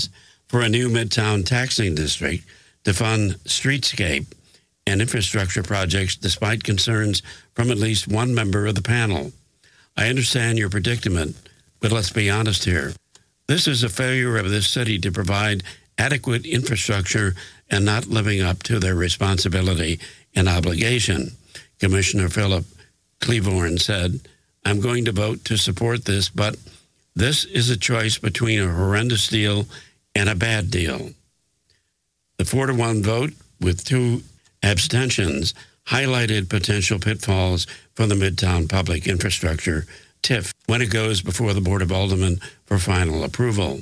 for a new Midtown taxing district to fund streetscape and infrastructure projects despite concerns from at least one member of the panel. I understand your predicament, but let's be honest here. This is a failure of this city to provide adequate infrastructure and not living up to their responsibility and obligation. Commissioner Philip Cleavorn said, I'm going to vote to support this, but this is a choice between a horrendous deal and a bad deal. The 4-1 vote with 2 abstentions highlighted potential pitfalls for the Midtown Public Infrastructure, TIF, when it goes before the Board of Aldermen for final approval.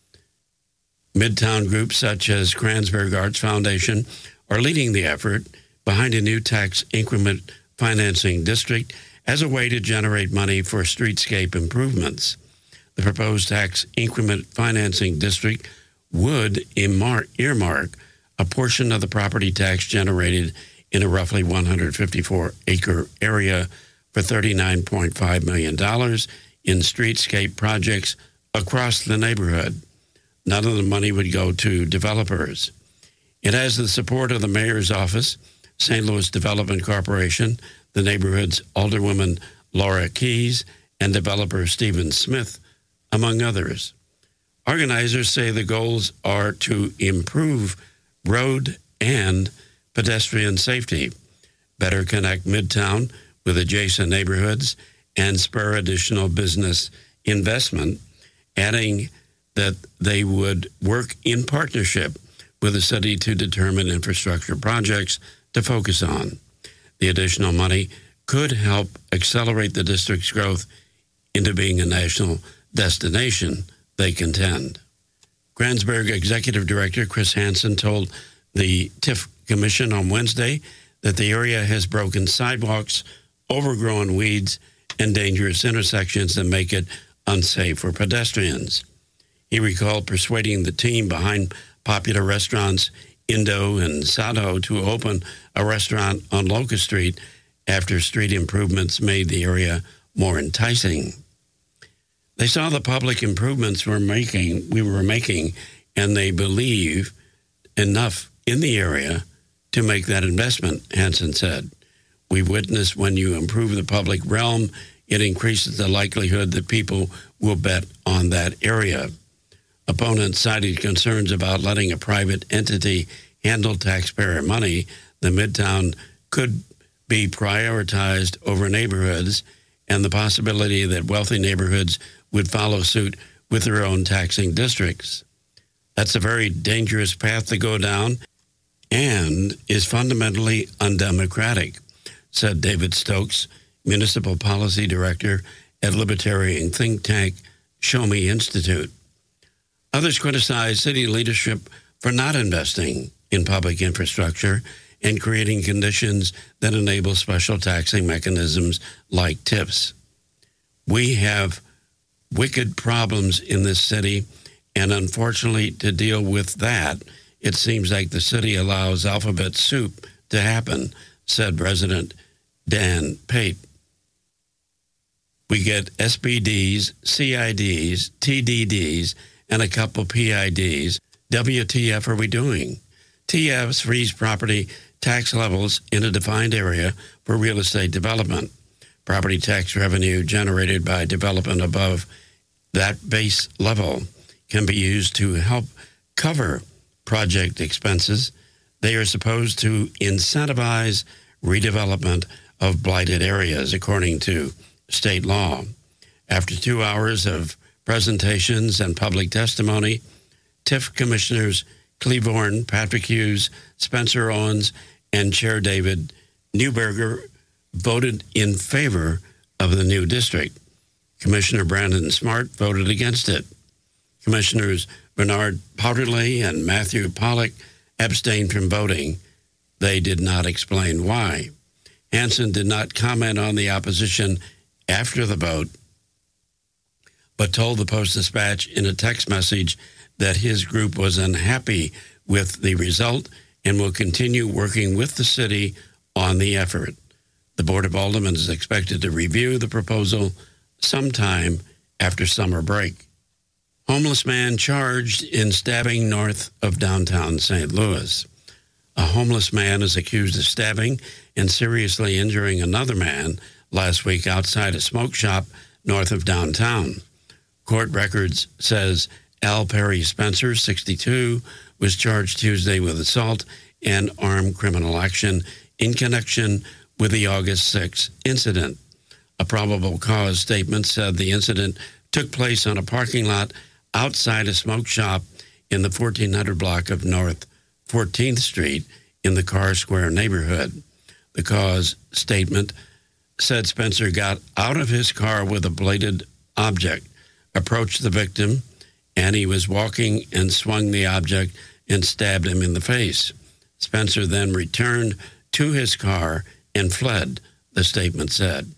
Midtown groups such as Kranzberg Arts Foundation are leading the effort behind a new tax increment financing district as a way to generate money for streetscape improvements. The proposed tax increment financing district would earmark a portion of the property tax generated in a roughly 154-acre area for $39.5 million in streetscape projects across the neighborhood. None of the money would go to developers. It has the support of the mayor's office, St. Louis Development Corporation, the neighborhood's alderwoman Laura Keyes, and developer Stephen Smith, among others. Organizers say the goals are to improve road and pedestrian safety, better connect Midtown with adjacent neighborhoods, and spur additional business investment, adding that they would work in partnership with the city to determine infrastructure projects to focus on. The additional money could help accelerate the district's growth into being a national destination, they contend. Kranzberg Executive Director Chris Hansen told the TIF Commission on Wednesday that the area has broken sidewalks, overgrown weeds, and dangerous intersections that make it unsafe for pedestrians. He recalled persuading the team behind popular restaurants Indo and Sado to open a restaurant on Locust Street after street improvements made the area more enticing. They saw the public improvements we were making, and they believe enough in the area to make that investment, Hansen said. We've witnessed when you improve the public realm, it increases the likelihood that people will bet on that area. Opponents cited concerns about letting a private entity handle taxpayer money. The Midtown could be prioritized over neighborhoods, and the possibility that wealthy neighborhoods would follow suit with their own taxing districts. That's a very dangerous path to go down and is fundamentally undemocratic, said David Stokes, Municipal Policy Director at libertarian think tank Show Me Institute. Others criticized city leadership for not investing in public infrastructure and creating conditions that enable special taxing mechanisms like TIFs. We have wicked problems in this city, and unfortunately, to deal with that, it seems like the city allows alphabet soup to happen, said Resident Dan Pate. We get SBDs, CIDs, TDDs, and a couple PIDs. WTF are we doing? TFs freeze property tax levels in a defined area for real estate development. Property tax revenue generated by development above that base level can be used to help cover project expenses. They are supposed to incentivize redevelopment of blighted areas, according to state law. After 2 hours of presentations and public testimony, TIF Commissioners Cleavorn, Patrick Hughes, Spencer Owens, and Chair David Neuberger voted in favor of the new district. Commissioner Brandon Smart voted against it. Commissioners Bernard Powderly and Matthew Pollack abstained from voting. They did not explain why. Hansen did not comment on the opposition after the vote, but told the Post-Dispatch in a text message that his group was unhappy with the result and will continue working with the city on the effort. The Board of Aldermen is expected to review the proposal sometime after summer break. Homeless man charged in stabbing north of downtown St. Louis. A homeless man is accused of stabbing and seriously injuring another man last week outside a smoke shop north of downtown. Court records says Al Perry Spencer, 62, was charged Tuesday with assault and armed criminal action in connection with the August 6 incident. A probable cause statement said the incident took place on a parking lot outside a smoke shop in the 1400 block of North 14th Street in the Carr Square neighborhood. The cause statement said Spencer got out of his car with a bladed object, approached the victim, and he was walking and swung the object and stabbed him in the face. Spencer then returned to his car and fled, the statement said.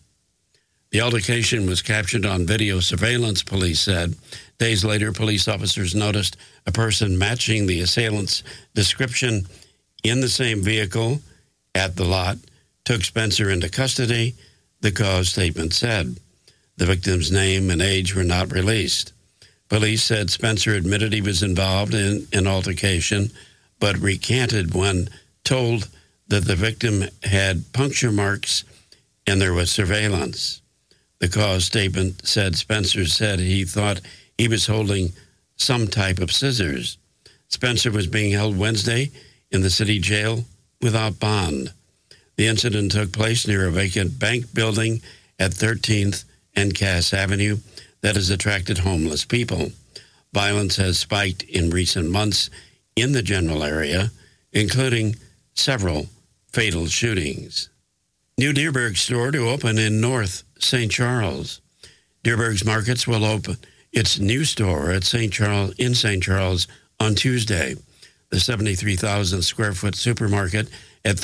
The altercation was captured on video surveillance, police said. Days later, police officers noticed a person matching the assailant's description in the same vehicle at the lot, took Spencer into custody, the cause statement said. The victim's name and age were not released. Police said Spencer admitted he was involved in an altercation, but recanted when told that the victim had puncture marks and there was surveillance. The cause statement said Spencer said he thought he was holding some type of scissors. Spencer was being held Wednesday in the city jail without bond. The incident took place near a vacant bank building at 13th and Cass Avenue that has attracted homeless people. Violence has spiked in recent months in the general area, including several fatal shootings. New Dierberg store to open in North St. Charles. Dierberg's Markets will open its new store at St. Charles on Tuesday. The 73,000 square foot supermarket at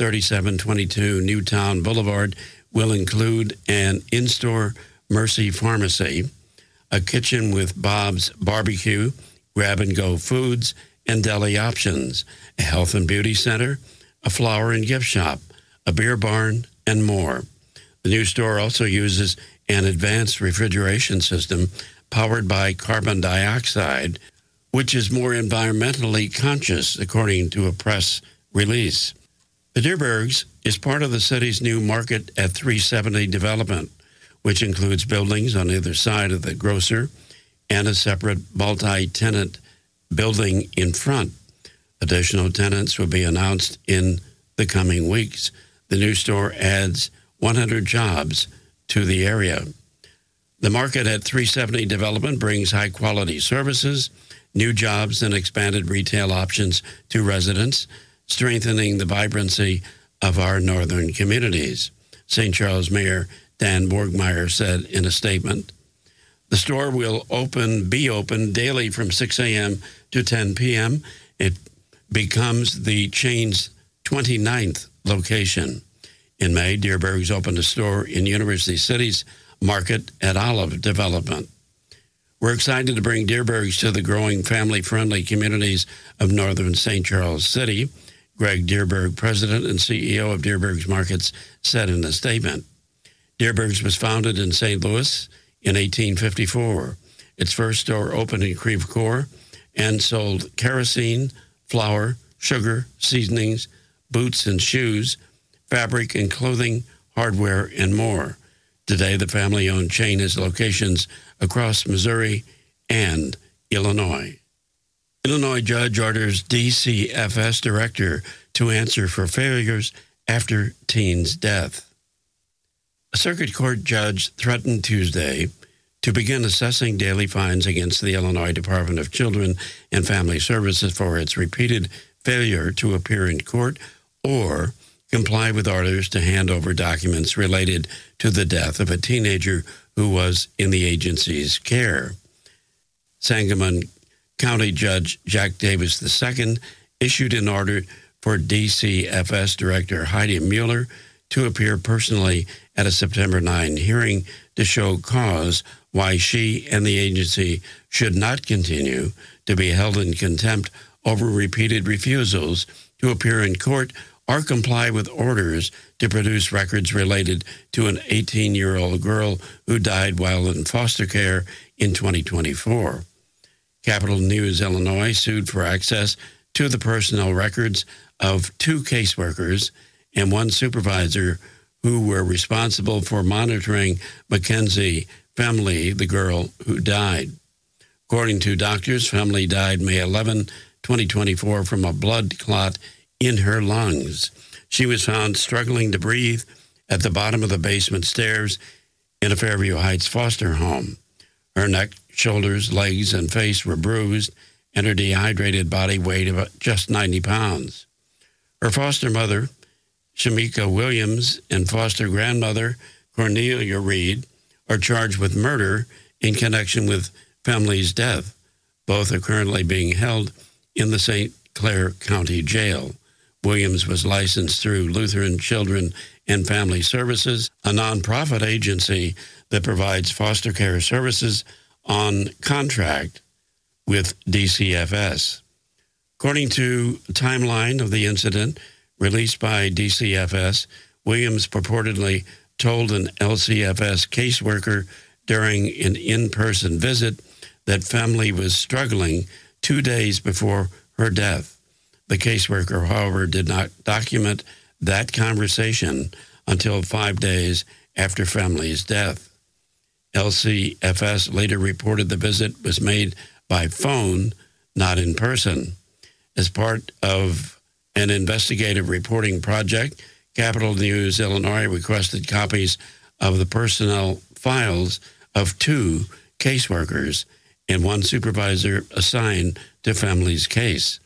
3722 Newtown Boulevard will include an in-store Mercy Pharmacy, a kitchen with Bob's Barbecue, grab-and-go foods, and deli options, a health and beauty center, a flower and gift shop, a beer barn, and more. The new store also uses an advanced refrigeration system powered by carbon dioxide, which is more environmentally conscious, according to a press release. The Dierbergs is part of the city's new Market at 370 development, which includes buildings on either side of the grocer and a separate multi-tenant building in front. Additional tenants will be announced in the coming weeks. The new store adds 100 jobs to the area. The Market at 370 development brings high-quality services, new jobs, and expanded retail options to residents, strengthening the vibrancy of our northern communities, St. Charles Mayor Dan Borgmeyer said in a statement. The store will be open daily from 6 a.m. to 10 p.m. It becomes the chain's 29th location. In May, Dierbergs opened a store in University City's Market at Olive Development. We're excited to bring Dierbergs to the growing family-friendly communities of northern St. Charles City, Greg Dierberg, president and CEO of Dierbergs Markets, said in a statement. Dierbergs was founded in St. Louis in 1854. Its first store opened in Creve Coeur and sold kerosene, flour, sugar, seasonings, boots and shoes, fabric and clothing, hardware, and more. Today, the family-owned chain has locations across Missouri and Illinois. Illinois judge orders DCFS director to answer for failures after teen's death. A circuit court judge threatened Tuesday to begin assessing daily fines against the Illinois Department of Children and Family Services for its repeated failure to appear in court or comply with orders to hand over documents related to the death of a teenager who was in the agency's care. Sangamon County Judge Jack Davis II issued an order for DCFS Director Heidi Mueller to appear personally at a September 9 hearing to show cause why she and the agency should not continue to be held in contempt over repeated refusals to appear in court or comply with orders to produce records related to an 18-year-old girl who died while in foster care in 2024. Capital News Illinois sued for access to the personal records of 2 caseworkers and 1 supervisor who were responsible for monitoring Mackenzie Femley, the girl who died. According to doctors, Femley died May 11, 2024, from a blood clot in her lungs. She was found struggling to breathe at the bottom of the basement stairs in a Fairview Heights foster home. Her neck, shoulders, legs, and face were bruised, and her dehydrated body weighed about just 90 pounds. Her foster mother, Shamika Williams, and foster grandmother, Cornelia Reed, are charged with murder in connection with Femley's death. Both are currently being held in the St. Clair County Jail. Williams was licensed through Lutheran Children and Family Services, a nonprofit agency that provides foster care services on contract with DCFS. According to a timeline of the incident released by DCFS, Williams purportedly told an LCFS caseworker during an in-person visit that Femley was struggling 2 days before her death. The caseworker, however, did not document that conversation until 5 days after Femley's death. LCFS later reported the visit was made by phone, not in person. As part of an investigative reporting project, Capital News Illinois requested copies of the personnel files of 2 caseworkers and 1 supervisor assigned to Femley's case.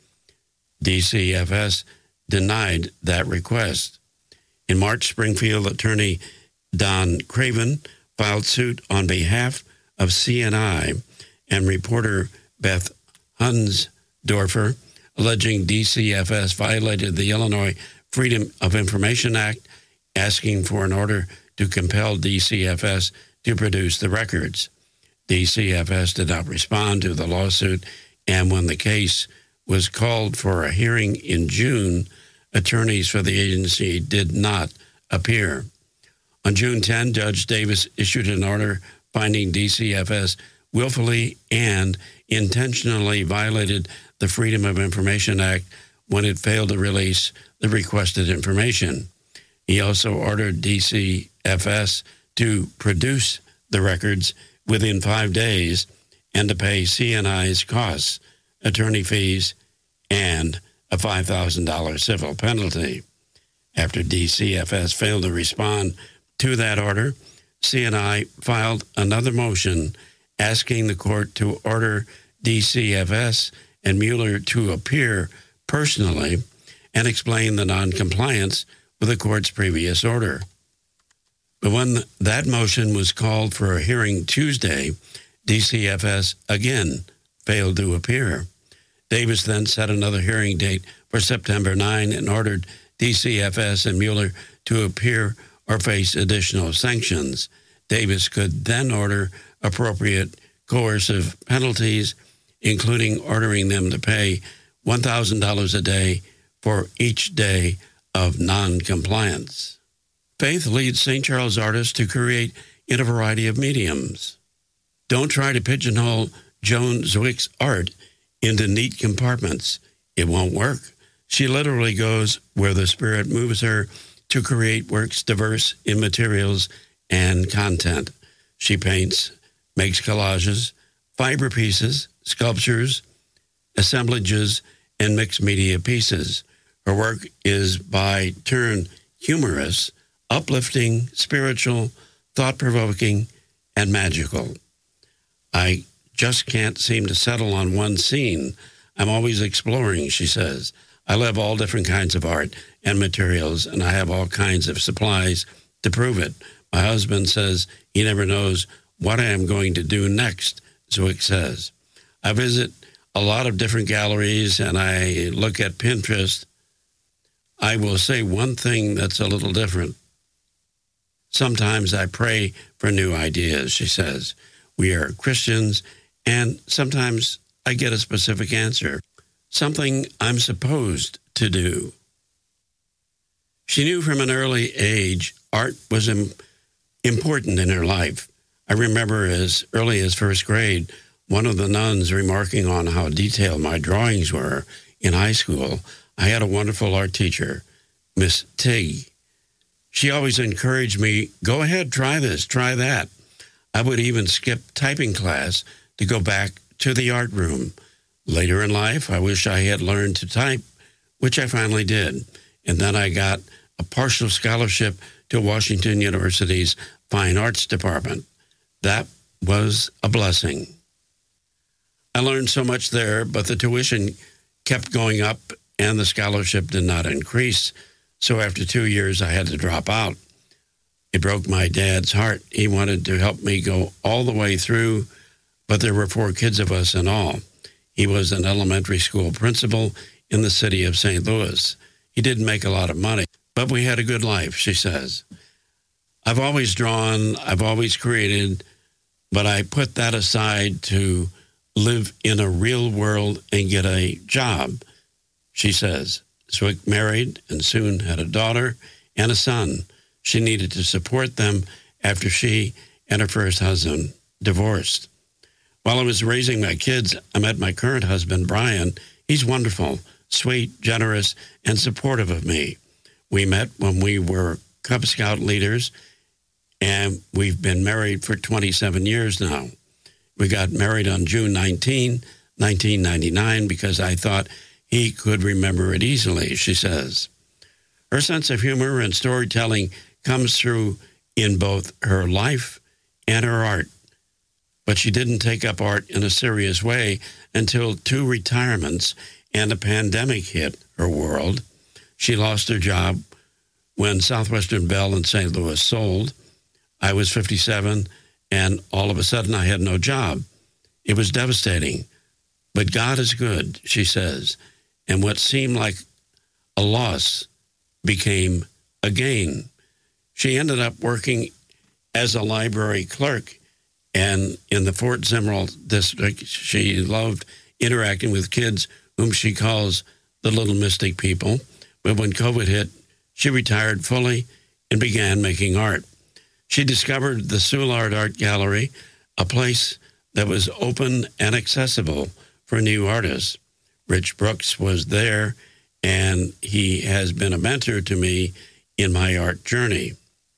DCFS denied that request. In March, Springfield attorney Don Craven filed suit on behalf of CNI and reporter Beth Hunsdorfer, alleging DCFS violated the Illinois Freedom of Information Act, asking for an order to compel DCFS to produce the records. DCFS did not respond to the lawsuit, and when the case was called for a hearing in June, attorneys for the agency did not appear. On June 10, Judge Davis issued an order finding DCFS willfully and intentionally violated the Freedom of Information Act when it failed to release the requested information. He also ordered DCFS to produce the records within 5 days and to pay CNI's costs, attorney fees, and a $5,000 civil penalty. After DCFS failed to respond to that order, CNI filed another motion asking the court to order DCFS and Mueller to appear personally and explain the noncompliance with the court's previous order. But when that motion was called for a hearing Tuesday, DCFS again failed to appear. Davis then set another hearing date for September 9 and ordered DCFS and Mueller to appear or face additional sanctions. Davis could then order appropriate coercive penalties, including ordering them to pay $1,000 a day for each day of noncompliance. Faith leads St. Charles artists to create in a variety of mediums. Don't try to pigeonhole Joan Zwick's art into neat compartments. It won't work. She literally goes where the Spirit moves her to create works diverse in materials and content. She paints, makes collages, fiber pieces, sculptures, assemblages, and mixed media pieces. Her work is by turn humorous, uplifting, spiritual, thought-provoking, and magical. I just can't seem to settle on one scene. I'm always exploring, she says. I love all different kinds of art and materials, and I have all kinds of supplies to prove it. My husband says he never knows what I am going to do next, Zwick says. I visit a lot of different galleries, and I look at Pinterest. I will say one thing that's a little different. Sometimes I pray for new ideas, she says. We are Christians, and sometimes I get a specific answer, something I'm supposed to do. She knew from an early age art was important in her life. I remember as early as first grade One of the nuns remarking on how detailed my drawings were in high school, I had a wonderful art teacher, Miss Tig. She always encouraged me, go ahead, try this, try that. I would even skip typing class to go back to the art room. Later in life, I wish I had learned to type, which I finally did. And then I got a partial scholarship to Washington University's Fine Arts Department. That was a blessing. I learned so much there, but the tuition kept going up and the scholarship did not increase. So after 2 years, I had to drop out. It broke my dad's heart. He wanted to help me go all the way through, but there were 4 kids of us in all. He was an elementary school principal in the city of St. Louis. He didn't make a lot of money, but we had a good life, she says. I've always drawn, I've always created, but I put that aside to live in a real world and get a job, she says. Zwick married and soon had a daughter and a son. She needed to support them after she and her first husband divorced. While I was raising my kids, I met my current husband, Brian. He's wonderful, sweet, generous, and supportive of me. We met when we were Cub Scout leaders, and we've been married for 27 years now. We got married on June 19, 1999, because I thought he could remember it easily, she says. Her sense of humor and storytelling comes through in both her life and her art. But she didn't take up art in a serious way until 2 retirements and a pandemic hit her world. She lost her job when Southwestern Bell in St. Louis sold. I was 57, and all of a sudden I had no job. It was devastating. But God is good, she says, and what seemed like a loss became a gain. She ended up working as a library clerk, and in the Fort Zimmerl district, she loved interacting with kids whom she calls the little mystic people. But when COVID hit, she retired fully and began making art. She discovered the Soulard Art Gallery, a place that was open and accessible for new artists. Rich Brooks was there, and he has been a mentor to me in my art journey.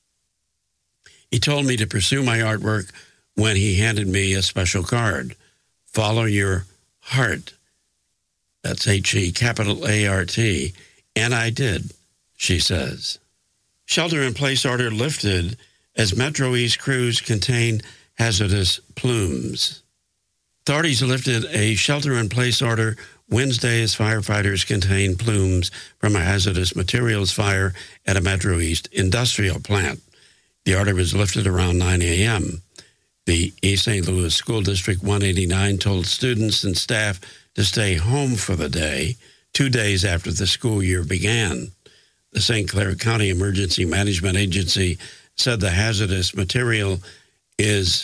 He told me to pursue my artwork when he handed me a special card. Follow your heart. That's H-E, capital A-R-T. And I did, she says. Shelter-in-place order lifted as Metro East crews contain hazardous plumes. Authorities lifted a shelter-in-place order Wednesday as firefighters contained plumes from a hazardous materials fire at a Metro East industrial plant. The order was lifted around 9 a.m. The East St. Louis School District 189 told students and staff to stay home for the day, 2 days after the school year began. The St. Clair County Emergency Management Agency said the hazardous material is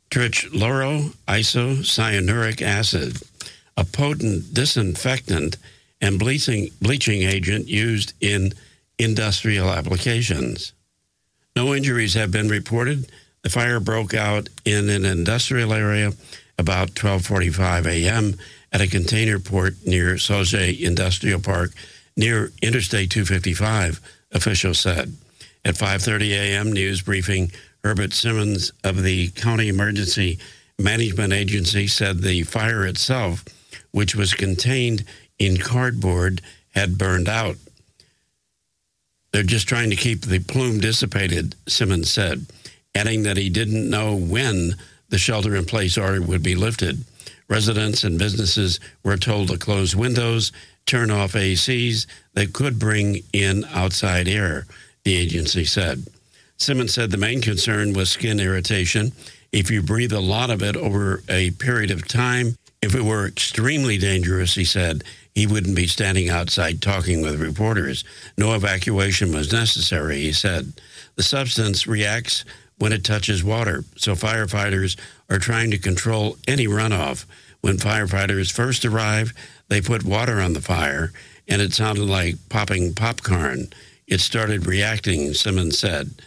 trichloroisocyanuric acid, a potent disinfectant and bleaching agent used in industrial applications. No injuries have been reported. The fire broke out in an industrial area about 12:45 a.m. at a container port near Sauget Industrial Park near Interstate 255, officials said. At 5:30 a.m. news briefing, Herbert Simmons of the County Emergency Management Agency said the fire itself, which was contained in cardboard, had burned out. They're just trying to keep the plume dissipated, Simmons said, adding that he didn't know when the shelter-in-place order would be lifted. Residents and businesses were told to close windows, turn off ACs that could bring in outside air, the agency said. Simmons said the main concern was skin irritation. If you breathe a lot of it over a period of time, if it were extremely dangerous, he said, he wouldn't be standing outside talking with reporters. No evacuation was necessary, he said. The substance reacts when it touches water, so firefighters are trying to control any runoff. When firefighters first arrived, they put water on the fire, and it sounded like popping popcorn. It started reacting, Simmons said.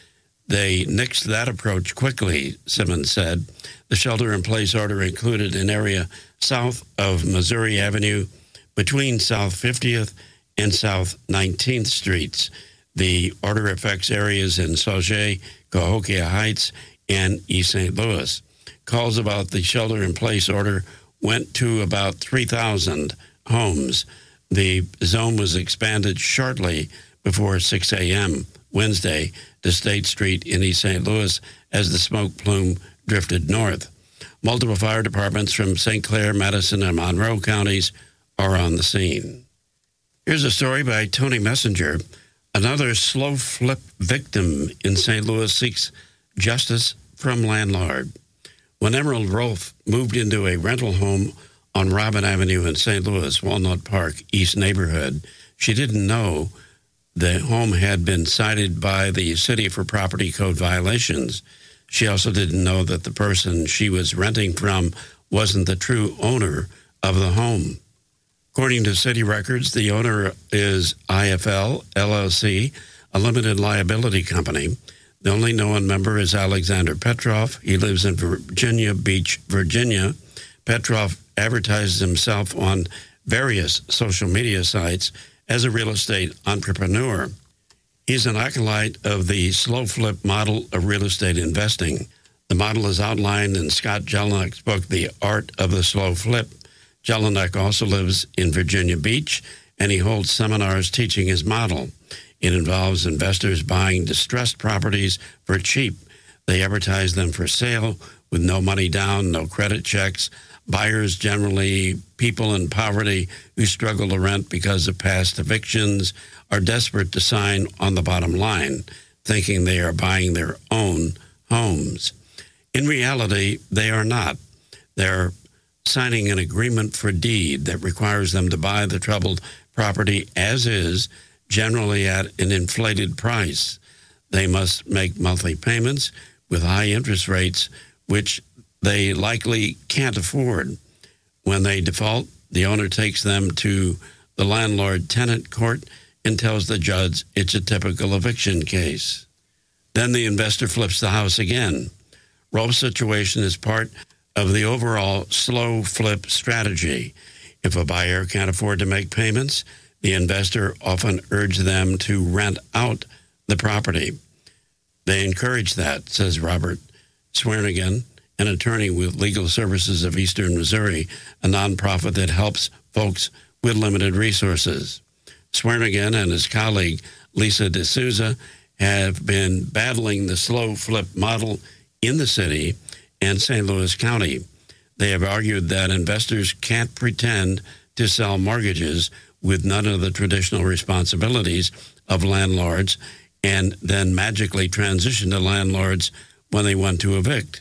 They nixed that approach quickly, Simmons said. The shelter-in-place order included an area south of Missouri Avenue between South 50th and South 19th Streets. The order affects areas in Sauget, Cahokia Heights, and East St. Louis. Calls about the shelter-in-place order went to about 3,000 homes. The zone was expanded shortly before 6 a.m. Wednesday to State Street in East St. Louis as the smoke plume drifted north. Multiple fire departments from St. Clair, Madison, and Monroe counties are on the scene. Here's a story by Tony Messenger. Another slow flip victim in St. Louis seeks justice from landlord. When Emerald Rolfe moved into a rental home on Robin Avenue in St. Louis, Walnut Park East neighborhood, she didn't know the home had been cited by the city for property code violations. She also didn't know that the person she was renting from wasn't the true owner of the home. According to city records, the owner is IFL LLC, a limited liability company. The only known member is Alexander Petrov. He lives in Virginia Beach, Virginia. Petrov advertises himself on various social media sites as a real estate entrepreneur. He's an acolyte of the slow flip model of real estate investing. The model is outlined in Scott Jelinek book, The Art of the Slow Flip. Jelinek also lives in Virginia Beach, and he holds seminars teaching his model. It involves investors buying distressed properties for cheap. They advertise them for sale with no money down, no credit checks. Buyers, generally people in poverty who struggle to rent because of past evictions, are desperate to sign on the bottom line, thinking they are buying their own homes. In reality, they are not. They're signing an agreement for deed that requires them to buy the troubled property as is, generally at an inflated price. They must make monthly payments with high interest rates, which they likely can't afford. When they default, the owner takes them to the landlord-tenant court and tells the judge it's a typical eviction case. Then the investor flips the house again. Rolfe's situation is part of the overall slow flip strategy. If a buyer can't afford to make payments, the investor often urges them to rent out the property. They encourage that, says Robert Swearnigan, an attorney with Legal Services of Eastern Missouri, a nonprofit that helps folks with limited resources. Swearnigan and his colleague, Lisa D'Souza, have been battling the slow flip model in the city and St. Louis County. They have argued that investors can't pretend to sell mortgages with none of the traditional responsibilities of landlords and then magically transition to landlords when they want to evict.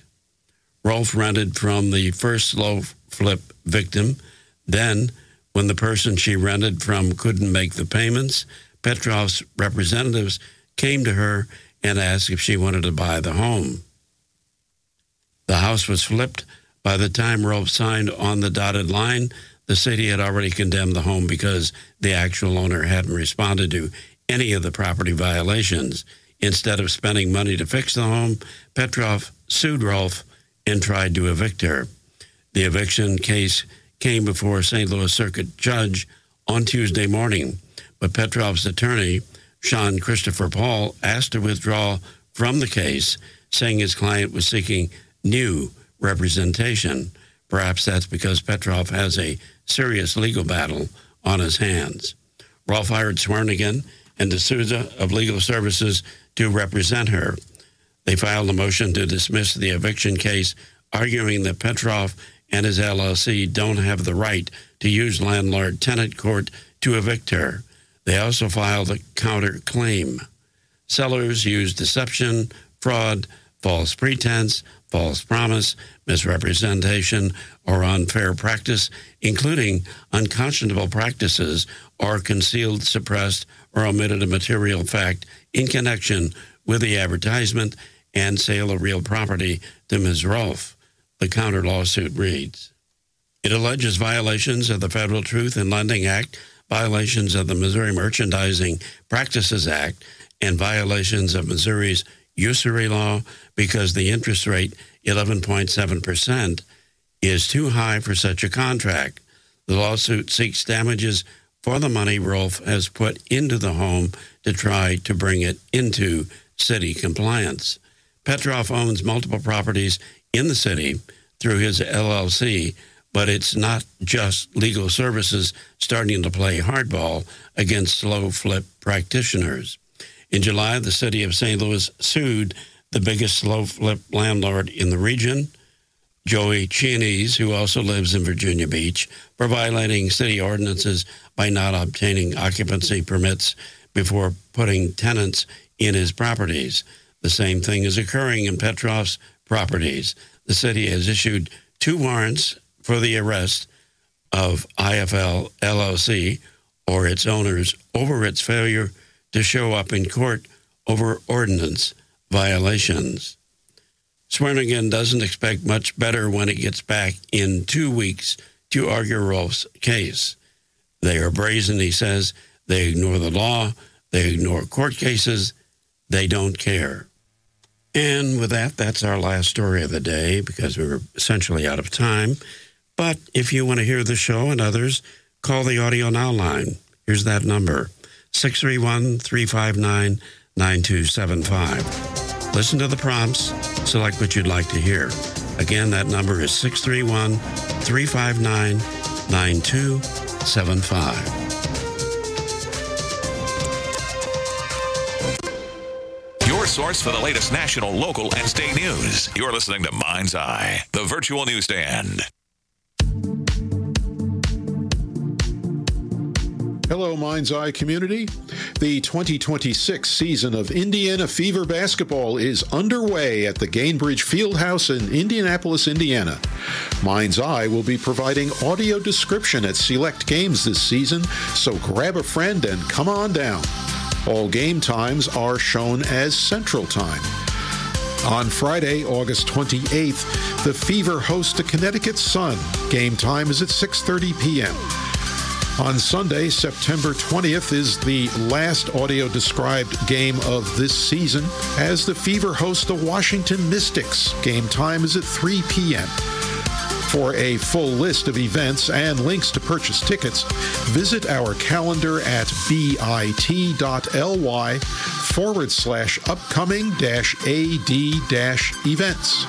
Rolfe rented from the first slow flip victim. Then, when the person she rented from couldn't make the payments, Petrov's representatives came to her and asked if she wanted to buy the home. The house was flipped. By the time Rolfe signed on the dotted line, the city had already condemned the home because the actual owner hadn't responded to any of the property violations. Instead of spending money to fix the home, Petrov sued Rolfe and tried to evict her. The eviction case came before a St. Louis Circuit judge on Tuesday morning, but Petrov's attorney, Sean Christopher Paul, asked to withdraw from the case, saying his client was seeking new representation. Perhaps that's because Petrov has a serious legal battle on his hands. Rolfe hired Swearnigan and D'Souza of Legal Services to represent her. They filed a motion to dismiss the eviction case, arguing that Petrov and his LLC don't have the right to use landlord-tenant court to evict her. They also filed a counterclaim. Sellers used deception, fraud, false pretense, false promise, misrepresentation, or unfair practice, including unconscionable practices or concealed, suppressed, or omitted a material fact in connection with the advertisement and sale of real property to Ms. Rolfe, the counter lawsuit reads. It alleges violations of the Federal Truth in Lending Act, violations of the Missouri Merchandising Practices Act, and violations of Missouri's usury law because the interest rate, 11.7%, is too high for such a contract. The lawsuit seeks damages for the money Rolfe has put into the home to try to bring it into city compliance. Petroff owns multiple properties in the city through his LLC, but it's not just legal services starting to play hardball against slow flip practitioners. In July, the city of St. Louis sued the biggest slow flip landlord in the region, Joey Chinese, who also lives in Virginia Beach, for violating city ordinances by not obtaining occupancy permits before putting tenants in his properties. The same thing is occurring in Petroff's properties. The city has issued 2 warrants for the arrest of IFL LLC or its owners over its failure to show up in court over ordinance violations. Swearingen doesn't expect much better when it gets back in 2 weeks to argue Rolfe's case. They are brazen, he says. They ignore the law. They ignore court cases. They don't care. And with that, that's our last story of the day because we're essentially out of time. But if you want to hear the show and others, call the Audio Now line. Here's that number, 631-359-9275. Listen to the prompts, select what you'd like to hear. Again, that number is 631-359-9275. Your source for the latest national, local, and state news. You're listening to Mind's Eye, the virtual newsstand. Hello, Mind's Eye community. The 2026 season of Indiana Fever basketball is underway at the Gainbridge Fieldhouse in Indianapolis, Indiana. Mind's Eye will be providing audio description at select games this season, so grab a friend and come on down. All game times are shown as Central Time. On Friday, August 28th, the Fever host the Connecticut Sun. Game time is at 6:30 p.m. On Sunday, September 20th, is the last audio-described game of this season as the Fever host the Washington Mystics. Game time is at 3 p.m. For a full list of events and links to purchase tickets, visit our calendar at bit.ly/upcoming-ad-events.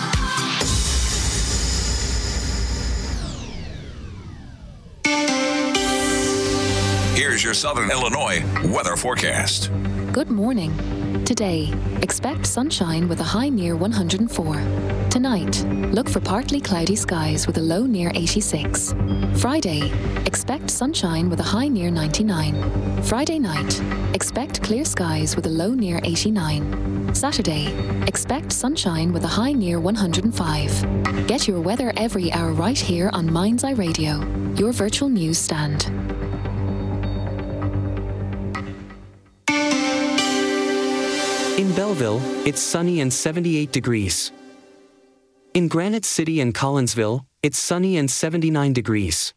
Here's your Southern Illinois weather forecast. Good morning. Today, expect sunshine with a high near 104. Tonight, look for partly cloudy skies with a low near 86. Friday, expect sunshine with a high near 99. Friday night, expect clear skies with a low near 89. Saturday, expect sunshine with a high near 105. Get your weather every hour right here on Mind's Eye Radio, your virtual news stand. In Belleville, it's sunny and 78 degrees. In Granite City and Collinsville, it's sunny and 79 degrees.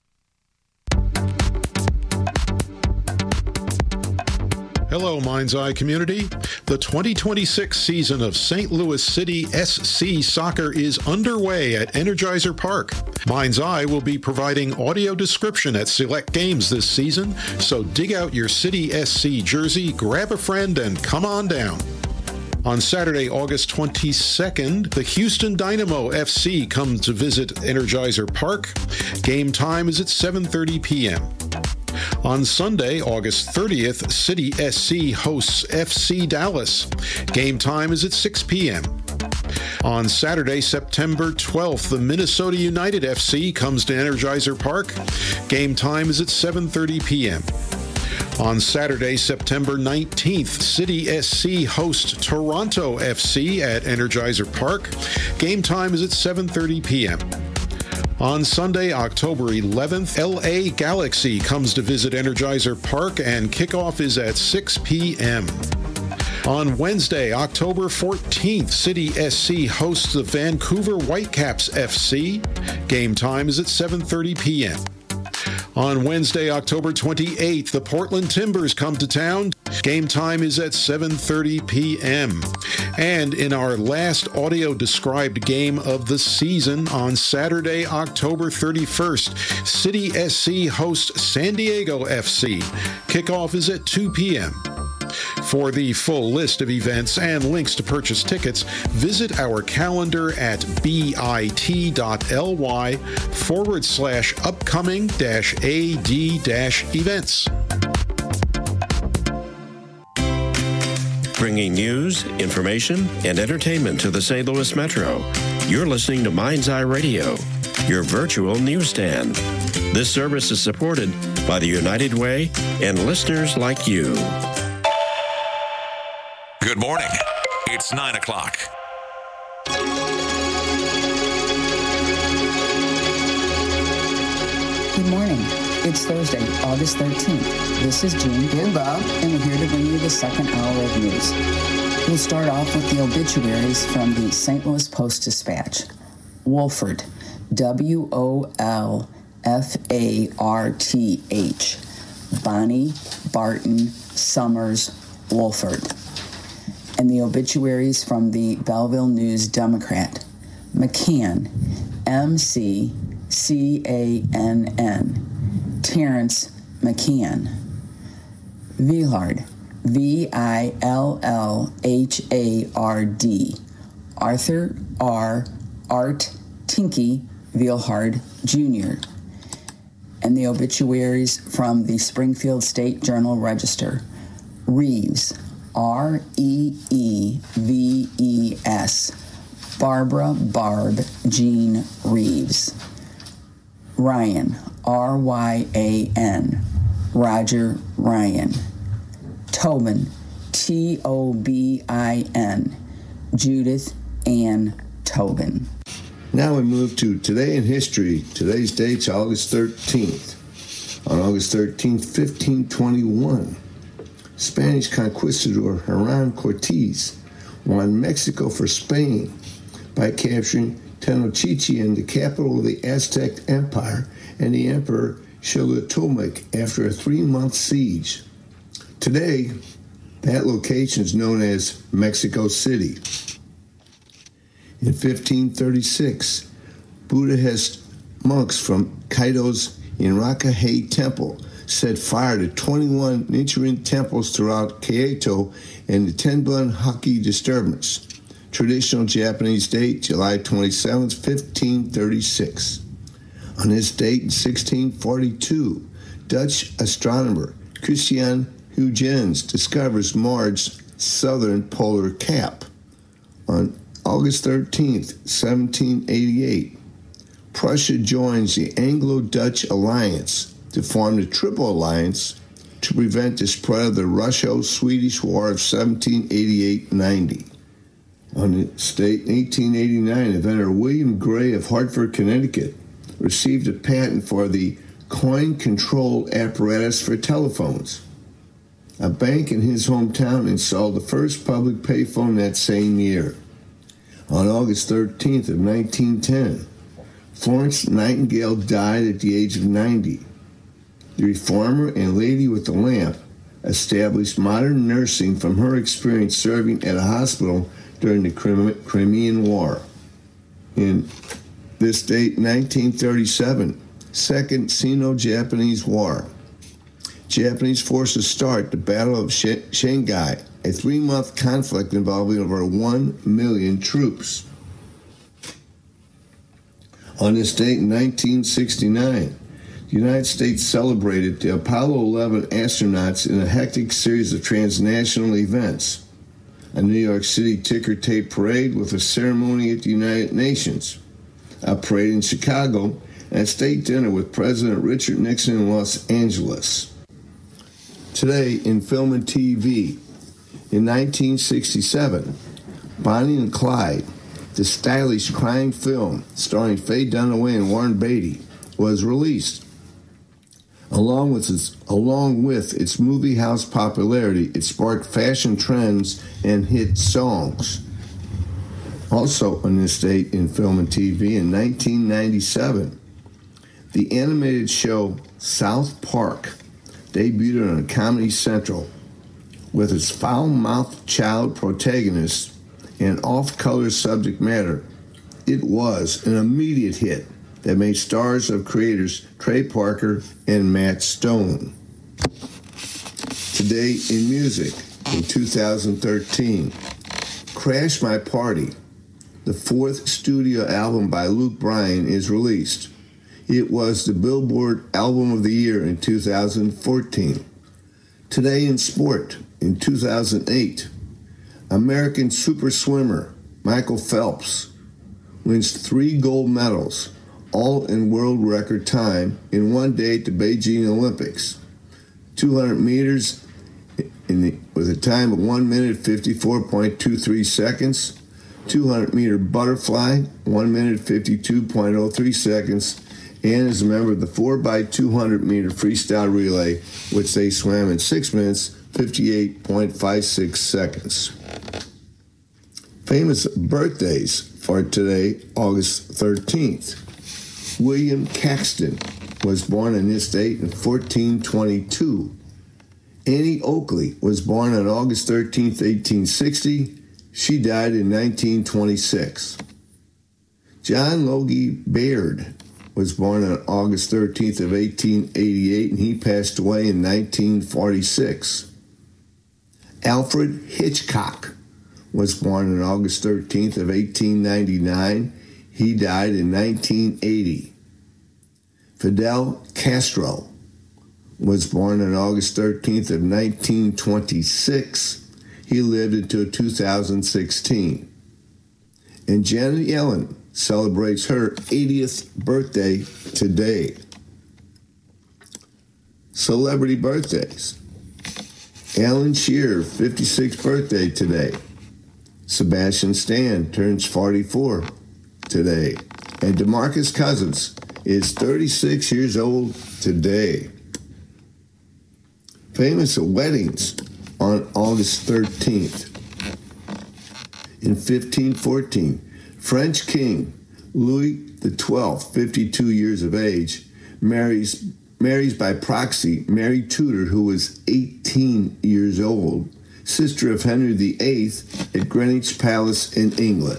Hello, Mind's Eye community. The 2026 season of St. Louis City SC Soccer is underway at Energizer Park. Mind's Eye will be providing audio description at select games this season, so dig out your City SC jersey, grab a friend, and come on down. On Saturday, August 22nd, the Houston Dynamo FC come to visit Energizer Park. Game time is at 7:30 p.m. On Sunday, August 30th, City SC hosts FC Dallas. Game time is at 6 p.m. On Saturday, September 12th, the Minnesota United FC comes to Energizer Park. Game time is at 7:30 p.m. On Saturday, September 19th, City SC hosts Toronto FC at Energizer Park. Game time is at 7:30 p.m. On Sunday, October 11th, LA Galaxy comes to visit Energizer Park, and kickoff is at 6 p.m. On Wednesday, October 14th, City SC hosts the Vancouver Whitecaps FC. Game time is at 7:30 p.m. On Wednesday, October 28th, the Portland Timbers come to town. Game time is at 7:30 p.m. And in our last audio-described game of the season, on Saturday, October 31st, City SC hosts San Diego FC. Kickoff is at 2 p.m. For the full list of events and links to purchase tickets, visit our calendar at bit.ly/upcoming-ad-events. Bringing news, information, and entertainment to the St. Louis Metro. You're listening to Mind's Eye Radio, your virtual newsstand. This service is supported by the United Way and listeners like you. Good morning. It's 9 o'clock. Good morning. It's Thursday, August 13th. This is Jean and Bob, and we're here to bring you the second hour of news. We'll start off with the obituaries from the St. Louis Post-Dispatch. Wolford, W-O-L-F-A-R-T-H. Bonnie Barton Summers Wolford. And the obituaries from the Belleville News Democrat. McCann, M-C-C-A-N-N. Terrence McCann. Villard, V-I-L-L-H-A-R-D. Arthur R. Art Tinky Villard, Jr. And the obituaries from the Springfield State Journal-Register. Reeves, R-E-E-V-E-S. Barbara Barb Jean Reeves. Ryan, R-Y-A-N. Roger Ryan. Tobin, T-O-B-I-N. Judith Ann Tobin. Now we move to Today in History. Today's date's August 13th. On August 13th, 1521, Spanish conquistador Hernan Cortés won Mexico for Spain by capturing Tenochtitlan, the capital of the Aztec Empire, and the Emperor Xolotomic after a 3-month siege. Today, that location is known as Mexico City. In 1536, Buddhist monks from Kyoto's Inraka-hei Temple set fire to 21 Nichiren temples throughout Kyoto in the Tenbun Haki disturbance. Traditional Japanese date, July 27, 1536. On this date in 1642, Dutch astronomer Christian Huygens discovers Mars' southern polar cap. On August 13, 1788, Prussia joins the Anglo-Dutch alliance to form the Triple Alliance to prevent the spread of the Russo-Swedish War of 1788-90. On this date, in 1889, inventor William Gray of Hartford, Connecticut, received a patent for the coin control apparatus for telephones. A bank in his hometown installed the first public payphone that same year. On August 13th of 1910, Florence Nightingale died at the age of 90. The reformer and lady with the lamp established modern nursing from her experience serving at a hospital during the Crimean War. In this date, 1937, Second Sino-Japanese War. Japanese forces start the Battle of Shanghai, a 3-month conflict involving over 1 million troops. On this date in 1969, the United States celebrated the Apollo 11 astronauts in a hectic series of transnational events. A New York City ticker tape parade with a ceremony at the United Nations, a parade in Chicago, and a state dinner with President Richard Nixon in Los Angeles. Today in film and TV, in 1967, Bonnie and Clyde, the stylish crime film starring Faye Dunaway and Warren Beatty, was released. Along with its movie house popularity, it sparked fashion trends and hit songs. Also on this date in film and TV, in 1997, The animated show South Park debuted on Comedy Central with its foul-mouthed child protagonist and off-color subject matter. It was an immediate hit that made stars of creators Trey Parker and Matt Stone. Today in music, in 2013, Crash My Party, the fourth studio album by Luke Bryan, is released. It was the Billboard Album of the Year in 2014. Today in sport, in 2008, American super swimmer Michael Phelps wins 3 gold medals, all in world record time, in one day at the Beijing Olympics. 200 meters with a time of 1 minute 54.23 seconds, 200-meter butterfly, 1 minute 52.03 seconds, and is a member of the 4x200-meter freestyle relay, which they swam in 6 minutes 58.56 seconds. Famous birthdays for today, August 13th. William Caxton was born on this date in 1422. Annie Oakley was born on August 13th, 1860. She died in 1926. John Logie Baird was born on August 13th of 1888, and he passed away in 1946. Alfred Hitchcock was born on August 13th of 1899. He died in 1980. Fidel Castro was born on August 13th of 1926. He lived until 2016. And Janet Yellen celebrates her 80th birthday today. Celebrity birthdays. Alan Shearer, 56th birthday today. Sebastian Stan turns 44 today. And DeMarcus Cousins is 36 years old today. Famous weddings on August 13th. In 1514, French King Louis XII, 52 years of age, marries by proxy Mary Tudor, who was 18 years old, sister of Henry VIII, at Greenwich Palace in England.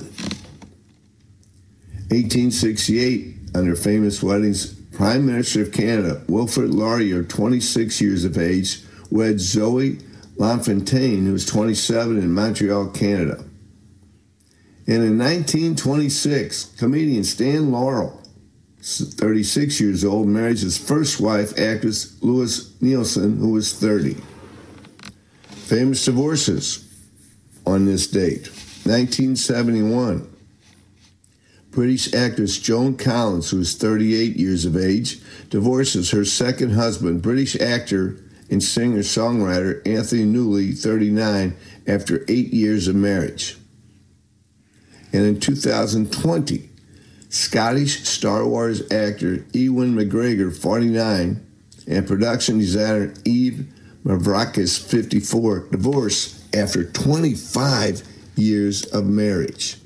1868, under famous weddings, Prime Minister of Canada Wilfrid Laurier, 26 years of age, wed Zoe Lafontaine, who was 27, in Montreal, Canada. And in 1926, comedian Stan Laurel, 36 years old, marries his first wife, actress Lois Nielsen, who was 30. Famous divorces on this date. 1971, British actress Joan Collins, who is 38 years of age, divorces her second husband, British actor and singer-songwriter Anthony Newley, 39, after 8 years of marriage. And in 2020, Scottish Star Wars actor Ewan McGregor, 49, and production designer Eve Mavrakis, 54, divorced after 25 years of marriage.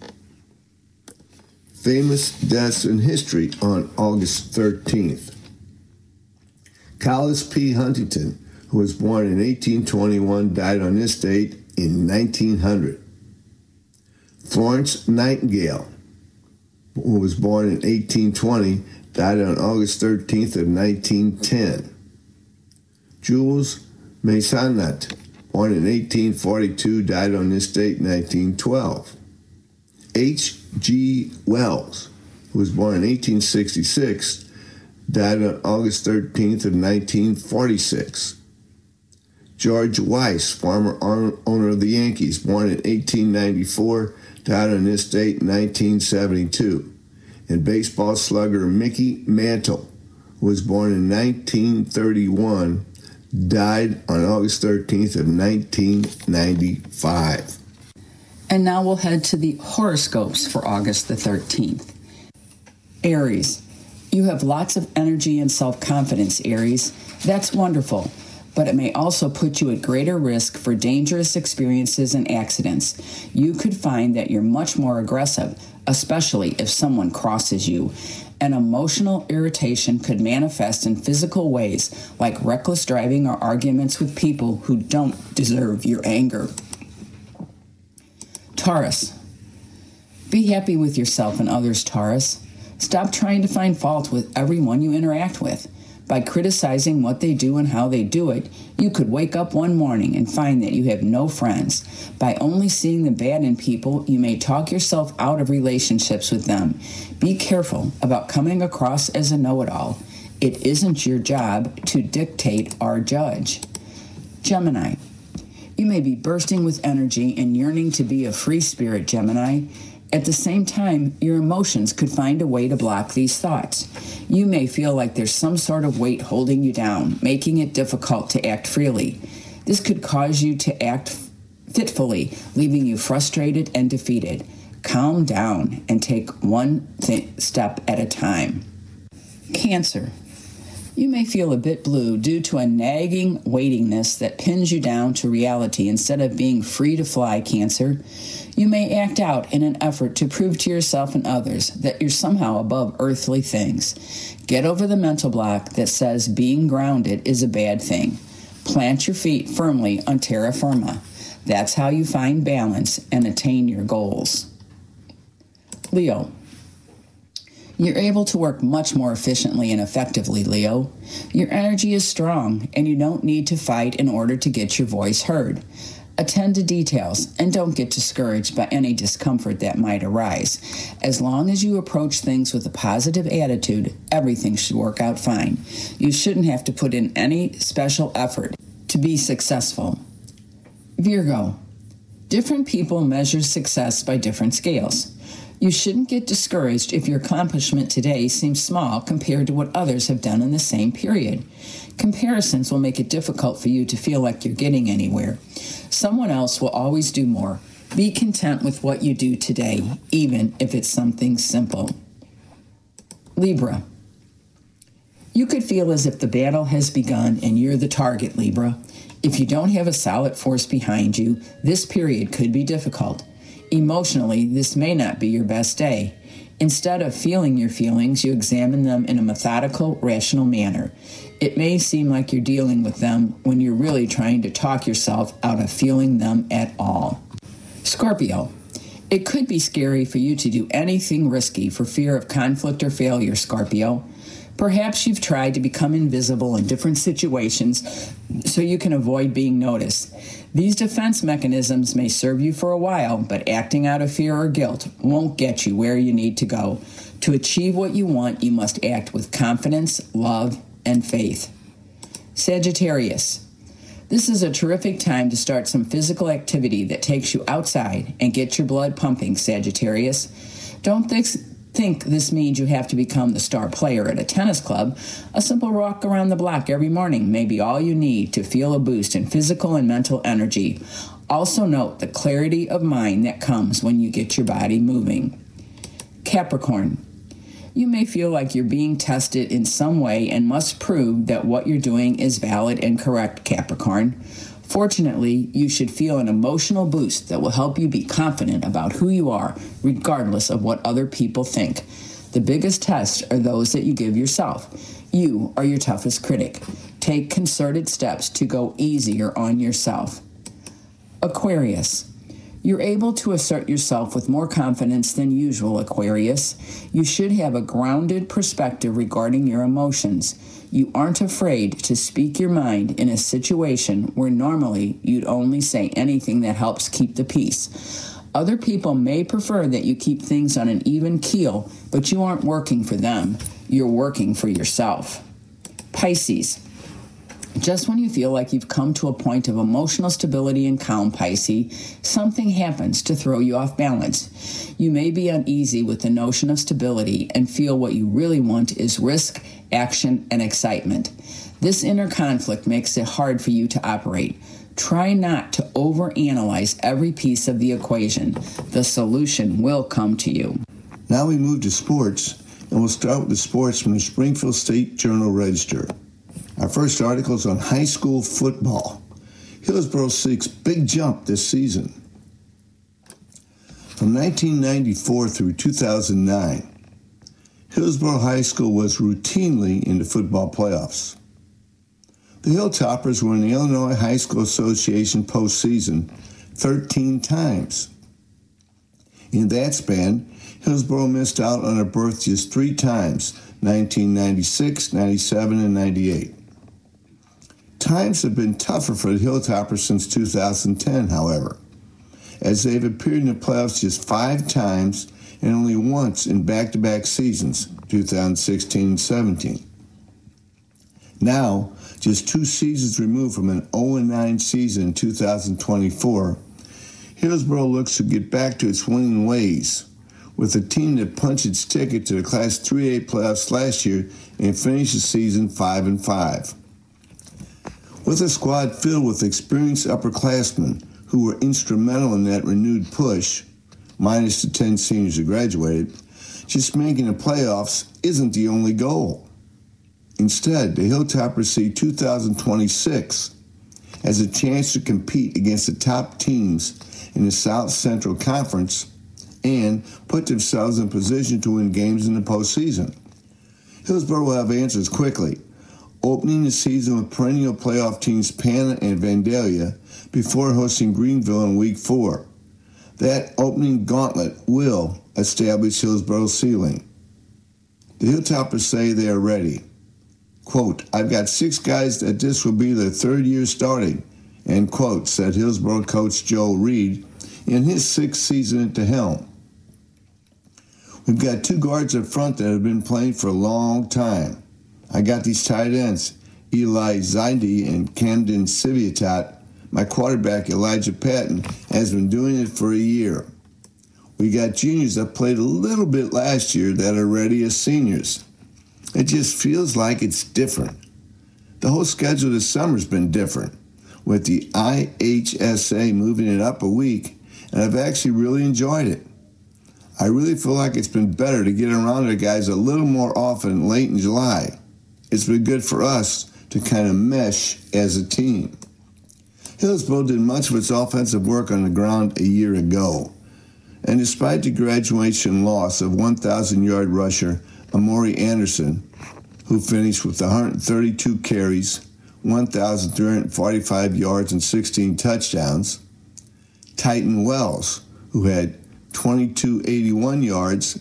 Famous deaths in history on August 13th. Collis P. Huntington, who was born in 1821, died on this date in 1900. Florence Nightingale, who was born in 1820, died on August 13th of 1910. Jules Massenet, born in 1842, died on this date in 1912. H.G. Wells, who was born in 1866, died on August 13th of 1946. George Weiss, former owner of the Yankees, born in 1894, died on this date in 1972. And baseball slugger Mickey Mantle, who was born in 1931, died on August 13th of 1995. And now we'll head to the horoscopes for August the 13th. Aries, you have lots of energy and self-confidence, Aries. That's wonderful, but it may also put you at greater risk for dangerous experiences and accidents. You could find that you're much more aggressive, especially if someone crosses you. An emotional irritation could manifest in physical ways like reckless driving or arguments with people who don't deserve your anger. Taurus. Be happy with yourself and others, Taurus. Stop trying to find fault with everyone you interact with. By criticizing what they do and how they do it, you could wake up one morning and find that you have no friends. By only seeing the bad in people, you may talk yourself out of relationships with them. Be careful about coming across as a know-it-all. It isn't your job to dictate or judge. Gemini. You may be bursting with energy and yearning to be a free spirit, Gemini. At the same time, your emotions could find a way to block these thoughts. You may feel like there's some sort of weight holding you down, making it difficult to act freely. This could cause you to act fitfully, leaving you frustrated and defeated. Calm down and take one step at a time. Cancer. You may feel a bit blue due to a nagging weightiness that pins you down to reality instead of being free to fly, Cancer. You may act out in an effort to prove to yourself and others that you're somehow above earthly things. Get over the mental block that says being grounded is a bad thing. Plant your feet firmly on terra firma. That's how you find balance and attain your goals. Leo. You're able to work much more efficiently and effectively, Leo. Your energy is strong, and you don't need to fight in order to get your voice heard. Attend to details, and don't get discouraged by any discomfort that might arise. As long as you approach things with a positive attitude, everything should work out fine. You shouldn't have to put in any special effort to be successful. Virgo. Different people measure success by different scales. You shouldn't get discouraged if your accomplishment today seems small compared to what others have done in the same period. Comparisons will make it difficult for you to feel like you're getting anywhere. Someone else will always do more. Be content with what you do today, even if it's something simple. Libra. You could feel as if the battle has begun and you're the target, Libra. If you don't have a solid force behind you, this period could be difficult. Emotionally, this may not be your best day. Instead of feeling your feelings, you examine them in a methodical, rational manner. It may seem like you're dealing with them when you're really trying to talk yourself out of feeling them at all. Scorpio. It could be scary for you to do anything risky for fear of conflict or failure, Scorpio. Perhaps you've tried to become invisible in different situations so you can avoid being noticed. These defense mechanisms may serve you for a while, but acting out of fear or guilt won't get you where you need to go. To achieve what you want, you must act with confidence, love, and faith. Sagittarius. This is a terrific time to start some physical activity that takes you outside and get your blood pumping, Sagittarius. Don't think this means you have to become the star player at a tennis club. A simple walk around the block every morning may be all you need to feel a boost in physical and mental energy. Also note the clarity of mind that comes when you get your body moving. Capricorn. You may feel like you're being tested in some way and must prove that what you're doing is valid and correct, Capricorn. Fortunately, you should feel an emotional boost that will help you be confident about who you are, regardless of what other people think. The biggest tests are those that you give yourself. You are your toughest critic. Take concerted steps to go easier on yourself. Aquarius. You're able to assert yourself with more confidence than usual, Aquarius. You should have a grounded perspective regarding your emotions. You aren't afraid to speak your mind in a situation where normally you'd only say anything that helps keep the peace. Other people may prefer that you keep things on an even keel, but you aren't working for them. You're working for yourself. Pisces. Just when you feel like you've come to a point of emotional stability and calm, Pisces, something happens to throw you off balance. You may be uneasy with the notion of stability and feel what you really want is risk, action, and excitement. This inner conflict makes it hard for you to operate. Try not to overanalyze every piece of the equation. The solution will come to you. Now we move to sports, and we'll start with the sports from the Springfield State Journal-Register. Our first article is on high school football. Hillsborough seeks big jump this season. From 1994 through 2009, Hillsborough High School was routinely in the football playoffs. The Hilltoppers were in the Illinois High School Association postseason 13 times. In that span, Hillsborough missed out on a berth just 3 times, 1996, 97, and 98. Times have been tougher for the Hilltoppers since 2010, however, as they've appeared in the playoffs just 5 times and only once in back-to-back seasons, 2016 and 17. Now, just 2 seasons removed from an 0-9 season in 2024, Hillsborough looks to get back to its winning ways, with a team that punched its ticket to the Class 3A playoffs last year and finished the season 5-5. With a squad filled with experienced upperclassmen who were instrumental in that renewed push, minus the 10 seniors who graduated, just making the playoffs isn't the only goal. Instead, the Hilltoppers see 2026 as a chance to compete against the top teams in the South Central Conference and put themselves in position to win games in the postseason. Hillsborough will have answers quickly, opening the season with perennial playoff teams Pana and Vandalia before hosting Greenville in Week 4. That opening gauntlet will establish Hillsborough's ceiling. The Hilltoppers say they are ready. Quote, "I've got 6 guys that this will be their 3rd year starting," end quote, said Hillsborough coach Joe Reed in his 6th season at the helm. "We've got 2 guards up front that have been playing for a long time. I got these tight ends, Eli Zaidi and Camden Civietat. My quarterback, Elijah Patton, has been doing it for a year. We got juniors that played a little bit last year that are ready as seniors. It just feels like it's different. The whole schedule this summer's been different, with the IHSA moving it up a week, and I've actually really enjoyed it. I really feel like it's been better to get around the guys a little more often late in July. It's been good for us to kind of mesh as a team." Hillsborough did much of its offensive work on the ground a year ago, and despite the graduation loss of 1,000-yard rusher Amori Anderson, who finished with 132 carries, 1,345 yards, and 16 touchdowns, Titan Wells, who had 2,281 yards,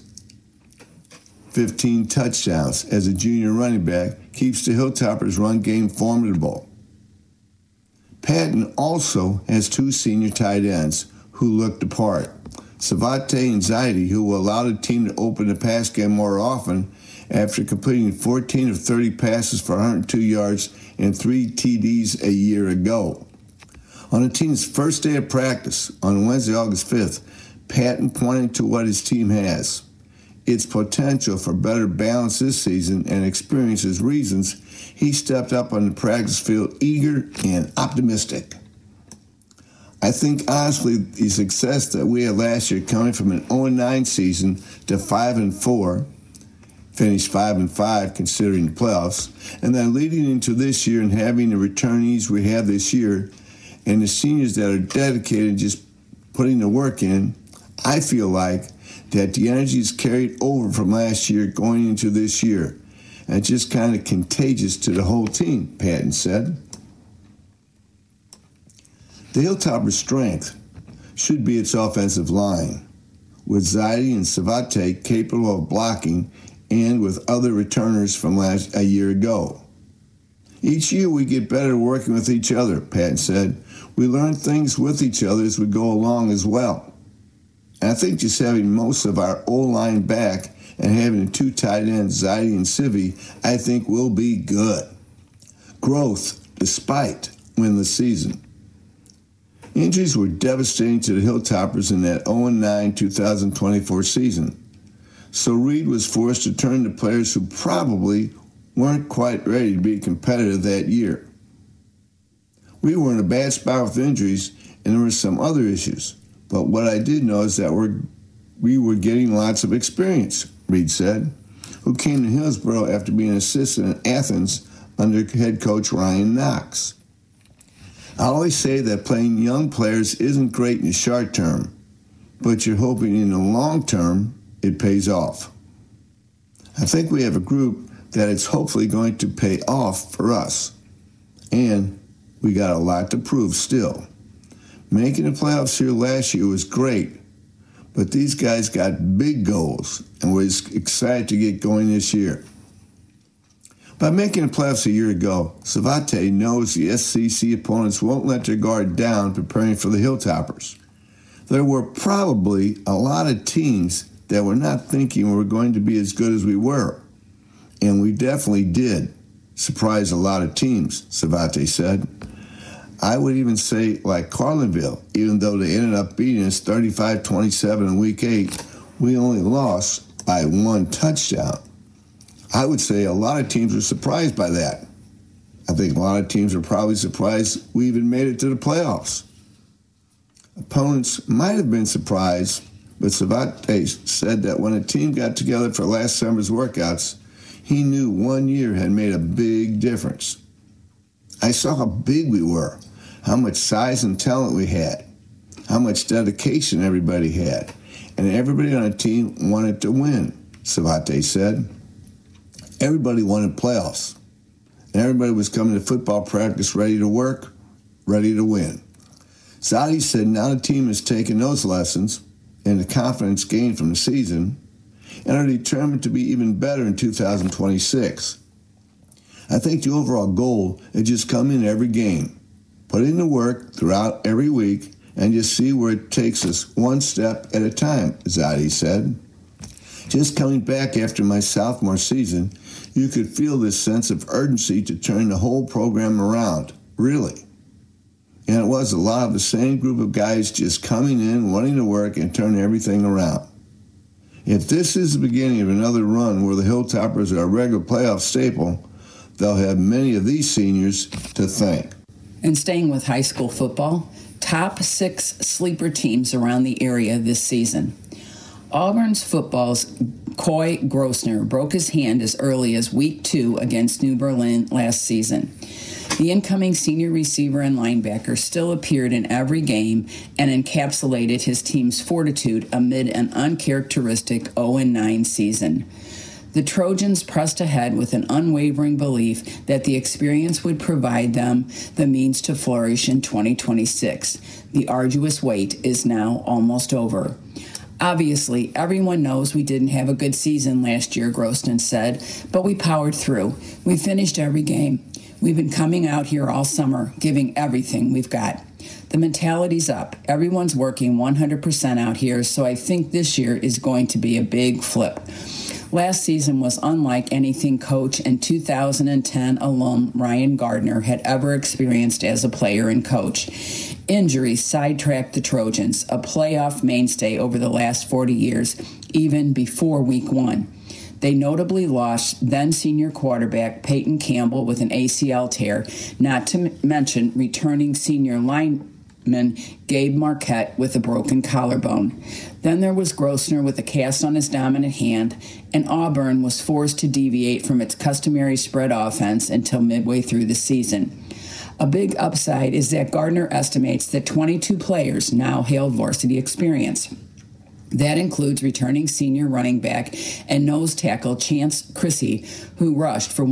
15 touchdowns as a junior running back, keeps the Hilltoppers' run game formidable. Patton also has 2 senior tight ends who looked the part, Savate and Zaidi, who will allow the team to open the pass game more often after completing 14 of 30 passes for 102 yards and 3 TDs a year ago. On the team's first day of practice, on Wednesday, August 5th, Patton pointed to what his team has, its potential for better balance this season, and experiences reasons he stepped up on the practice field eager and optimistic. "I think, honestly, the success that we had last year coming from an 0-9 season to 5-4, finished 5-5 considering the playoffs, and then leading into this year and having the returnees we have this year and the seniors that are dedicated just putting the work in, I feel like that the energy is carried over from last year going into this year. And it's just kind of contagious to the whole team," Patton said. The Hilltoppers' strength should be its offensive line, with Zaidi and Savate capable of blocking and with other returners from a year ago. "Each year we get better working with each other," Patton said. "We learn things with each other as we go along as well. And I think just having most of our O-line back and having the 2 tight ends, Zaidi and Civi, I think will be good. Growth despite winless season." Injuries were devastating to the Hilltoppers in that 0-9 2024 season, so Reed was forced to turn to players who probably weren't quite ready to be competitive that year. "We were in a bad spot with injuries, and there were some other issues, but what I did know is that we were getting lots of experience," Reed said, who came to Hillsborough after being an assistant in Athens under head coach Ryan Knox. "I always say that playing young players isn't great in the short term, but you're hoping in the long term it pays off. I think we have a group that is hopefully going to pay off for us. And we got a lot to prove still. Making the playoffs here last year was great, but these guys got big goals, and we're excited to get going this year. By making the playoffs a year ago, Savate knows the SCC opponents won't let their guard down preparing for the Hilltoppers. There were probably a lot of teams that were not thinking we were going to be as good as we were. And we definitely did surprise a lot of teams, Savate said. I would even say like Carlinville, even though they ended up beating us 35-27 in Week 8, we only lost by 1 touchdown. I would say a lot of teams were surprised by that. I think a lot of teams were probably surprised we even made it to the playoffs. Opponents might have been surprised, but Savate said that when a team got together for last summer's workouts, he knew 1 year had made a big difference. I saw how big we were, how much size and talent we had, how much dedication everybody had, and everybody on the team wanted to win, Savate said. Everybody wanted playoffs, and everybody was coming to football practice ready to work, ready to win. Zadi said now the team has taken those lessons and the confidence gained from the season and are determined to be even better in 2026. I think the overall goal is just come in every game, put in the work throughout every week, and just see where it takes us one step at a time, Zadi said. Just coming back after my sophomore season, you could feel this sense of urgency to turn the whole program around, really. And it was a lot of the same group of guys just coming in, wanting to work, and turn everything around. If this is the beginning of another run where the Hilltoppers are a regular playoff staple, they'll have many of these seniors to thank. And staying with high school football, top 6 sleeper teams around the area this season. Auburn's football's Coy Grossner broke his hand as early as Week 2 against New Berlin last season. The incoming senior receiver and linebacker still appeared in every game and encapsulated his team's fortitude amid an uncharacteristic 0-9 season. The Trojans pressed ahead with an unwavering belief that the experience would provide them the means to flourish in 2026. The arduous wait is now almost over. Obviously, everyone knows we didn't have a good season last year, Grossman said, but we powered through. We finished every game. We've been coming out here all summer, giving everything we've got. The mentality's up. Everyone's working 100% out here, so I think this year is going to be a big flip. Last season was unlike anything coach and 2010 alum Ryan Gardner had ever experienced as a player and coach. Injuries sidetracked the Trojans, a playoff mainstay over the last 40 years, even before Week 1. They notably lost then-senior quarterback Peyton Campbell with an ACL tear, not to mention returning senior lineman Gabe Marquette with a broken collarbone. Then there was Grossner with a cast on his dominant hand, and Auburn was forced to deviate from its customary spread offense until midway through the season. A big upside is that Gardner estimates that 22 players now hailed varsity experience. That includes returning senior running back and nose tackle Chance Chrissy, who rushed for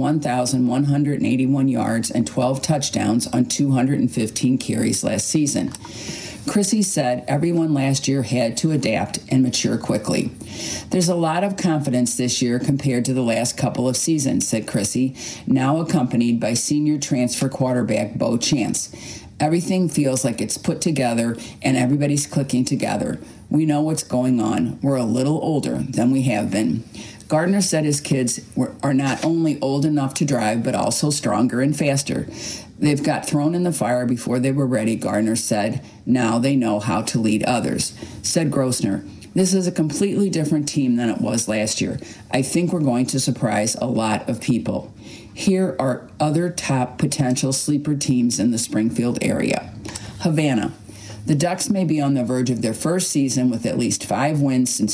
1,181 yards and 12 touchdowns on 215 carries last season. Chrissy said everyone last year had to adapt and mature quickly. There's a lot of confidence this year compared to the last couple of seasons, said Chrissy, now accompanied by senior transfer quarterback Bo Chance. Everything feels like it's put together and everybody's clicking together. We know what's going on. We're a little older than we have been. Gardner said his kids are not only old enough to drive, but also stronger and faster. They've got thrown in the fire before they were ready, Gardner said. Now they know how to lead others. Said Grossner, this is a completely different team than it was last year. I think we're going to surprise a lot of people. Here are other top potential sleeper teams in the Springfield area. Havana. The Ducks may be on the verge of their first season with at least 5 wins since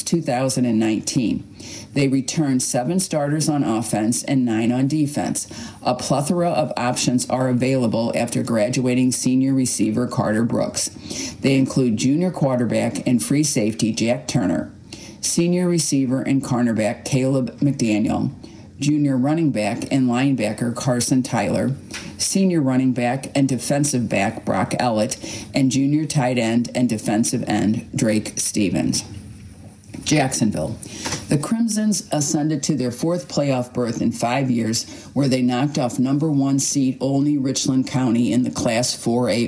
2019. They returned 7 starters on offense and 9 on defense. A plethora of options are available after graduating senior receiver Carter Brooks. They include junior quarterback and free safety Jack Turner. senior receiver and cornerback Caleb McDaniel, junior running back and linebacker Carson Tyler, senior running back and defensive back Brock Ellett, and junior tight end and defensive end Drake Stevens. Jacksonville. The Crimsons ascended to their fourth playoff berth in 5 years, where they knocked off number 1 seed Olney Richland County in the Class 4A